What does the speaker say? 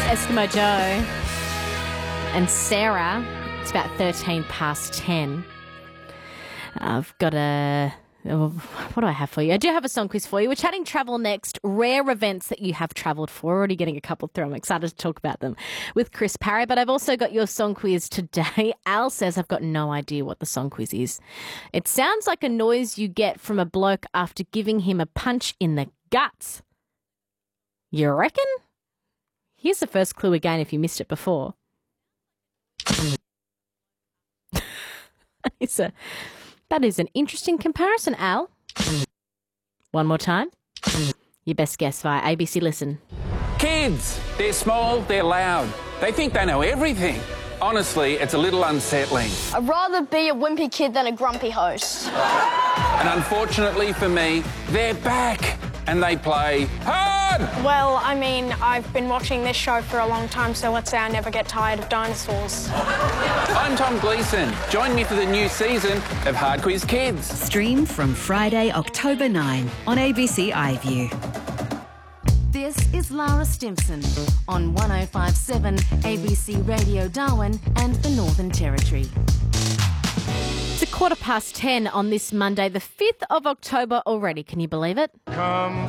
Eskimo Joe and Sarah. It's about 13 past 10. I've got what do I have for you? I do have a song quiz for you. We're chatting travel next. Rare events that you have travelled for. Already getting a couple through. I'm excited to talk about them with Chris Parry. But I've also got your song quiz today. Al says I've got no idea what the song quiz is. It sounds like a noise you get from a bloke after giving him a punch in the guts. You reckon? Here's the first clue again if you missed it before. That is an interesting comparison, Al. One more time. Your best guess via ABC Listen. Kids, they're small, they're loud. They think they know everything. Honestly, it's a little unsettling. I'd rather be a wimpy kid than a grumpy host. And unfortunately for me, they're back and they play hard. Well, I mean, I've been watching this show for a long time, so let's say I never get tired of dinosaurs. I'm Tom Gleeson. Join me for the new season of Hard Quiz Kids. Stream from Friday, October 9 on ABC iView. This is Lara Stimpson on 105.7 ABC Radio Darwin and the Northern Territory. It's 10:15 on this Monday, the 5th of October already. Can you believe it? Come